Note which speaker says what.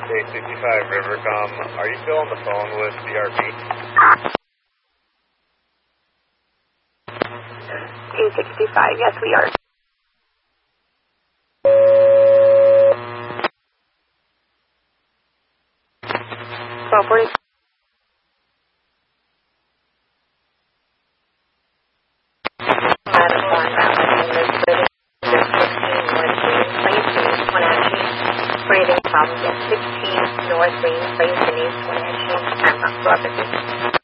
Speaker 1: K65 Rivercom, are you still on the phone with CRP?
Speaker 2: K65, yes we are. Property. Madam Bond, Elizabeth, 16 North Green Place, Denise Wenatchee. Breathing problems at 16 North Green Place, Denise Wenatchee. I'm not Robert.